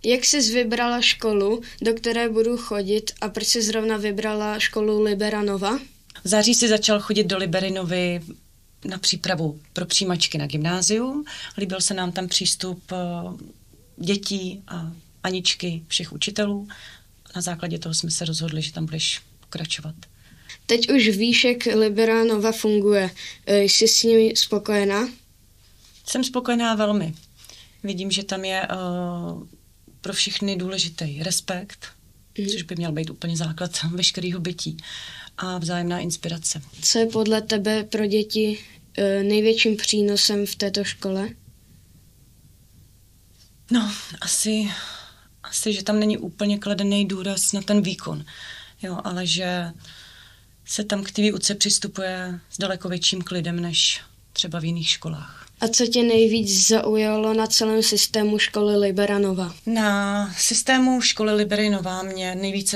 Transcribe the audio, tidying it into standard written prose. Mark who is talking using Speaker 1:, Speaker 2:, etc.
Speaker 1: Jak jsi vybrala školu, do které budu chodit a proč jsi zrovna vybrala školu Liberanova?
Speaker 2: V září si začal chodit do Liberinovy na přípravu pro přijímačky na gymnázium. Líbil se nám tam přístup dětí a Aničky, všech učitelů. Na základě toho jsme se rozhodli, že tam budeš pokračovat.
Speaker 1: Teď už víš, jak Liberanova funguje. Jsi s ní spokojená?
Speaker 2: Jsem spokojená velmi. Vidím, že tam je pro všechny důležitý respekt, což by měl být úplně základ veškerého bytí a vzájemná inspirace.
Speaker 1: Co je podle tebe pro děti největším přínosem v této škole?
Speaker 2: No, asi, že tam není úplně kladený důraz na ten výkon, jo, ale že se tam k té výuce přistupuje s daleko větším klidem než třeba v jiných školách.
Speaker 1: A co tě nejvíc zaujalo na celém systému školy Liberanova?
Speaker 2: Na systému školy Liberanova mě nejvíce